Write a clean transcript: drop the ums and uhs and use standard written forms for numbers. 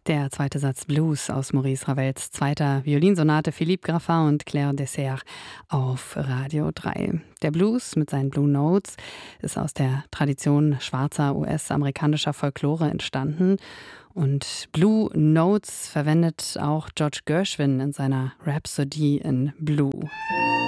Der zweite Satz Blues aus Maurice Ravels zweiter Violinsonate Philippe Graffin und Claire Dessert auf Radio 3. Der Blues mit seinen Blue Notes ist aus der Tradition schwarzer US-amerikanischer Folklore entstanden. Und Blue Notes verwendet auch George Gershwin in seiner Rhapsody in Blue.